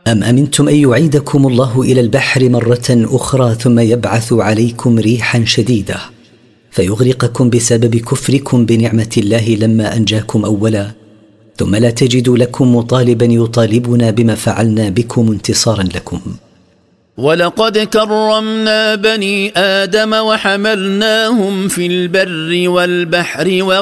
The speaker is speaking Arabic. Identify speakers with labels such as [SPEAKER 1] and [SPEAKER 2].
[SPEAKER 1] أم أمنتم أن يعيدكم الله إلى البحر مرة أخرى ثم يبعث عليكم ريحا شديدة فيغرقكم بسبب كفركم بنعمة الله لما أنجاكم أولا، ثم لا تجدوا لكم مطالبا يطالبنا بما فعلنا بكم انتصارا لكم.
[SPEAKER 2] ولقد كرمنا بني آدم وحملناهم في البر والبحر